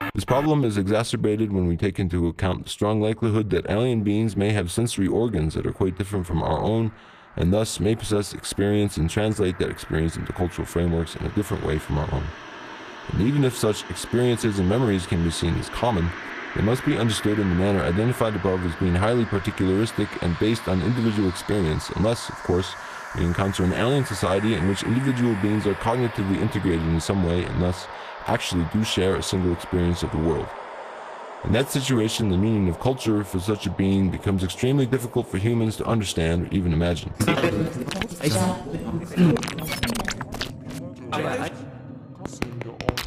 This problem is exacerbated when we take into account the strong likelihood that alien beings may have sensory organs that are quite different from our own, and thus may possess experience and translate that experience into cultural frameworks in a different way from our own. And even if such experiences and memories can be seen as common, they must be understood in the manner identified above as being highly particularistic and based on individual experience, unless, of course, we encounter an alien society in which individual beings are cognitively integrated in some way and thus actually do share a single experience of the world. In that situation, the meaning of culture for such a being becomes extremely difficult for humans to understand or even imagine.